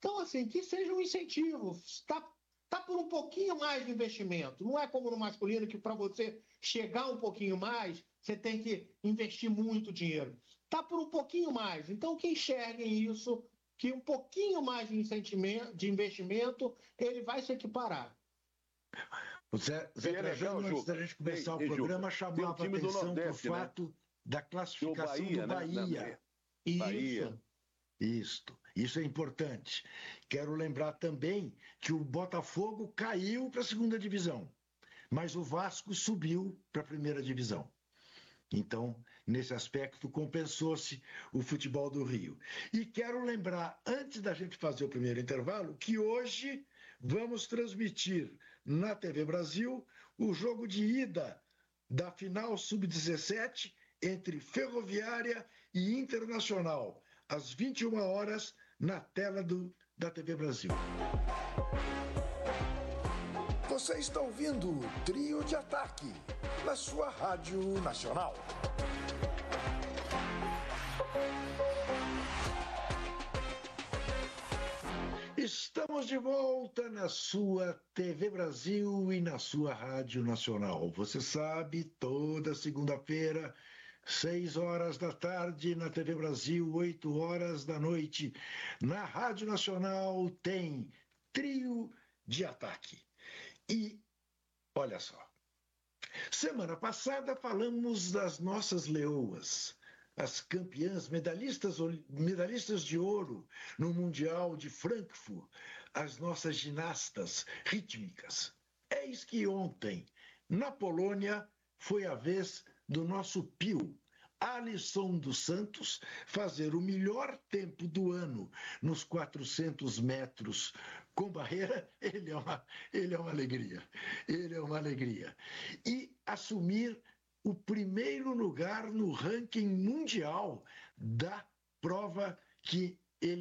Então, assim, que seja um incentivo. Está por um pouquinho mais de investimento. Não é como no masculino, que para você chegar um pouquinho mais, você tem que investir muito dinheiro. Está por um pouquinho mais. Então, que enxerguem isso, que um pouquinho mais de investimento, ele vai se equiparar. O Zé Trajano, antes da gente começar o programa, chamava a atenção para o fato da classificação do Bahia. Isso é importante. Quero lembrar também que o Botafogo caiu para a segunda divisão, mas o Vasco subiu para a primeira divisão. Então, nesse aspecto, compensou-se o futebol do Rio. E quero lembrar, antes da gente fazer o primeiro intervalo, que hoje vamos transmitir na TV Brasil o jogo de ida da final sub-17 entre Ferroviária e Internacional, às 21 horas, na tela da TV Brasil. Você está ouvindo o Trio de Ataque, na sua Rádio Nacional. Estamos de volta na sua TV Brasil e na sua Rádio Nacional. Você sabe, toda segunda-feira, 6 horas da tarde na TV Brasil, 8 horas da noite. Na Rádio Nacional tem Trio de Ataque. E, olha só, semana passada falamos das nossas leoas, as campeãs medalhistas de ouro no Mundial de Frankfurt, as nossas ginastas rítmicas. Eis que ontem, na Polônia, foi a vez do nosso Pio, Alisson dos Santos, fazer o melhor tempo do ano nos 400 metros com barreira. Ele é uma alegria. Ele é uma alegria. E assumir o primeiro lugar no ranking mundial da prova que